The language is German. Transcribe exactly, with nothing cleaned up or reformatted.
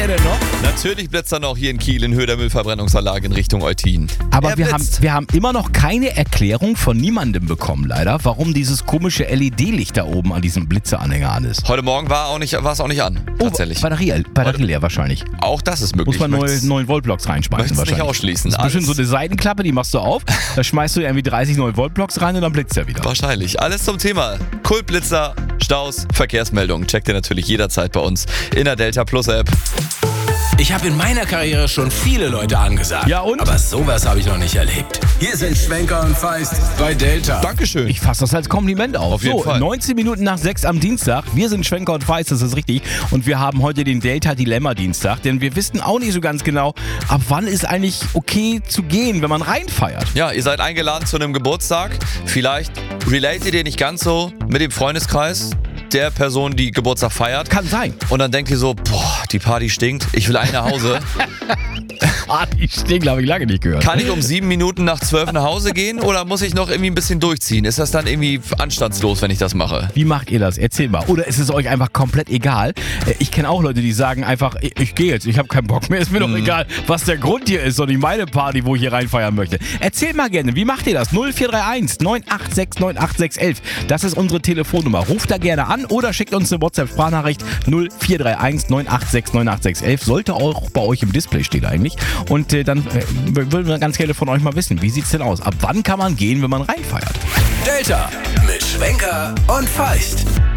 er denn noch? Natürlich blitzt er noch hier in Kiel in Höhe der Müllverbrennungsanlage in Richtung Eutin. Aber Er wir haben, blitzt. wir haben immer noch keine Erklärung von niemandem bekommen, leider, warum dieses komische L E D-Licht da oben an diesem Blitzeanhänger an ist. Heute Morgen war auch nicht, war es auch nicht an, tatsächlich. Oh, Batterie, Batterie leer wahrscheinlich. Auch das ist möglich. Muss man neue, Möcht's- neun Volt Blocks reinschmeißen möcht's nicht wahrscheinlich. ausschließen. Das ist bestimmt so Alles- eine Seitenklappe, die machst du auf, da schmeißt du irgendwie dreißig neun Volt Blocks rein und dann blitzt er wieder. Wahrscheinlich. Alles zum Thema Kultblitzer, Staus, Verkehrsmeldungen. Checkt ihr natürlich jederzeit bei uns in der Delta Plus App. Ich habe in meiner Karriere schon viele Leute angesagt. Ja, und? Aber sowas habe ich noch nicht erlebt. Hier sind Schwenker und Feist bei Delta. Dankeschön. Ich fasse das als Kompliment auf. Auf jeden so, Fall. neunzehn Minuten nach sechs am Dienstag. Wir sind Schwenker und Feist, das ist richtig. Und wir haben heute den Delta-Dilemma-Dienstag. Denn wir wissen auch nicht so ganz genau, ab wann ist eigentlich okay zu gehen, wenn man reinfeiert. Ja, ihr seid eingeladen zu einem Geburtstag. Vielleicht relatet ihr nicht ganz so mit dem Freundeskreis der Person, die Geburtstag feiert. Kann sein. Und dann denkt ihr so, boah, die Party stinkt, ich will eigentlich nach Hause. Ah, die Stinke habe ich lange nicht gehört. Kann ich um sieben Minuten nach zwölf nach Hause gehen oder muss ich noch irgendwie ein bisschen durchziehen? Ist das dann irgendwie anstandslos, wenn ich das mache? Wie macht ihr das? Erzähl mal. Oder ist es euch einfach komplett egal? Äh, Ich kenne auch Leute, die sagen einfach, ich, ich gehe jetzt, ich habe keinen Bock mehr, ist mir doch egal, was der Grund hier ist und nicht meine Party, wo ich hier reinfeiern möchte. Erzähl mal gerne, wie macht ihr das? null vier drei eins neun acht sechs neun acht sechs eins eins. Das ist unsere Telefonnummer. Ruft da gerne an oder schickt uns eine WhatsApp-Sprachnachricht null vier drei eins neun acht sechs neun acht sechs eins eins. Sollte auch bei euch im Display stehen eigentlich. Und äh, dann äh, würden wir ganz gerne von euch mal wissen, wie sieht's denn aus? Ab wann kann man gehen, wenn man reinfeiert? Delta mit Schwenker und Feist.